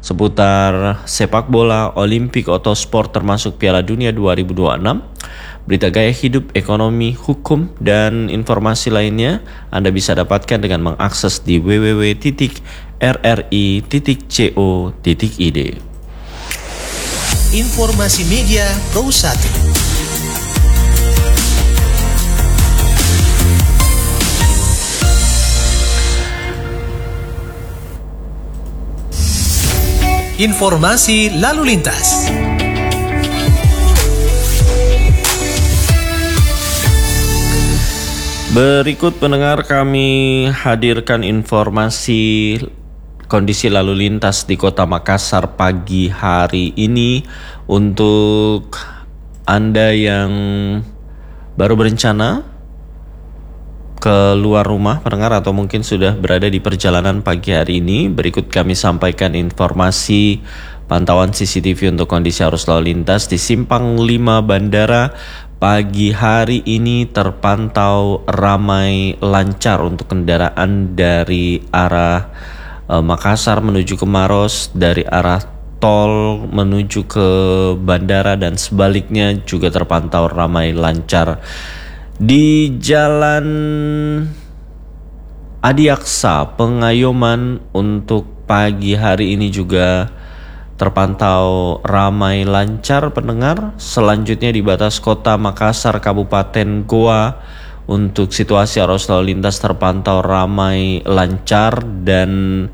seputar sepak bola, olimpik atau sport termasuk Piala Dunia 2026, berita gaya hidup, ekonomi, hukum, dan informasi lainnya Anda bisa dapatkan dengan mengakses di www.rri.co.id. Informasi Media Pro 1. Informasi lalu lintas. Berikut pendengar, kami hadirkan informasi kondisi lalu lintas di Kota Makassar pagi hari ini untuk Anda yang baru berencana keluar rumah pendengar atau mungkin sudah berada di perjalanan pagi hari ini. Berikut kami sampaikan informasi pantauan CCTV untuk kondisi arus lalu lintas di Simpang 5 Bandara. Pagi hari ini terpantau ramai lancar untuk kendaraan dari arah Makassar menuju ke Maros, dari arah tol menuju ke bandara dan sebaliknya juga terpantau ramai lancar. Di Jalan Adiaksa Pengayoman untuk pagi hari ini juga terpantau ramai lancar pendengar. Selanjutnya di batas Kota Makassar Kabupaten Goa untuk situasi arus lalu lintas terpantau ramai lancar dan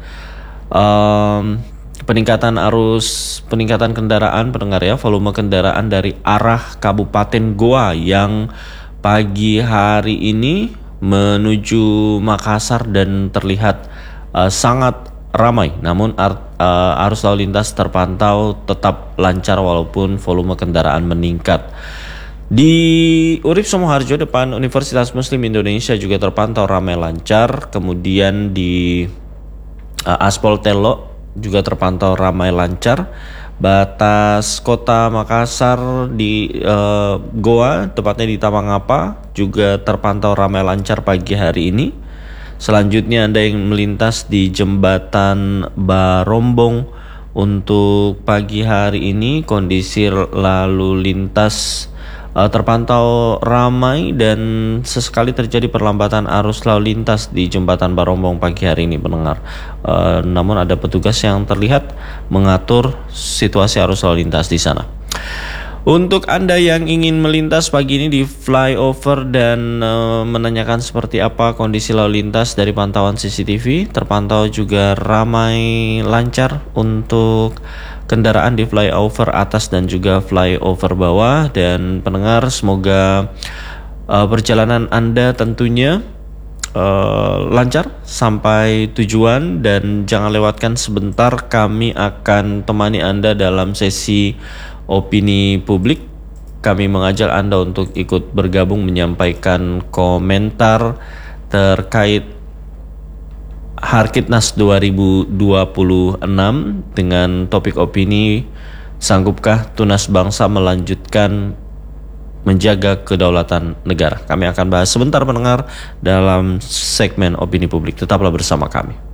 peningkatan kendaraan pendengar ya, volume kendaraan dari arah Kabupaten Goa yang pagi hari ini menuju Makassar dan terlihat sangat ramai. Namun arus lalu lintas terpantau tetap lancar walaupun volume kendaraan meningkat. Di Urip Sumoharjo depan Universitas Muslim Indonesia juga terpantau ramai lancar. Kemudian di Aspol Telo juga terpantau ramai lancar. Batas Kota Makassar di Goa, tepatnya di Tamangapa, juga terpantau ramai lancar pagi hari ini. Selanjutnya Anda yang melintas di Jembatan Barombong untuk pagi hari ini kondisi lalu lintas terpantau ramai dan sesekali terjadi perlambatan arus lalu lintas di Jembatan Barombong pagi hari ini pendengar. Namun ada petugas yang terlihat mengatur situasi arus lalu lintas di sana. Untuk Anda yang ingin melintas pagi ini di flyover dan menanyakan seperti apa kondisi lalu lintas dari pantauan CCTV, terpantau juga ramai lancar untuk kendaraan di flyover atas dan juga flyover bawah. Dan pendengar, semoga perjalanan Anda tentunya lancar sampai tujuan dan jangan lewatkan sebentar kami akan temani Anda dalam sesi opini publik. Kami mengajak Anda untuk ikut bergabung menyampaikan komentar terkait Harkitnas 2026 dengan topik opini, sanggupkah Tunas Bangsa melanjutkan menjaga kedaulatan negara. Kami akan bahas sebentar pendengar dalam segmen opini publik. Tetaplah bersama kami.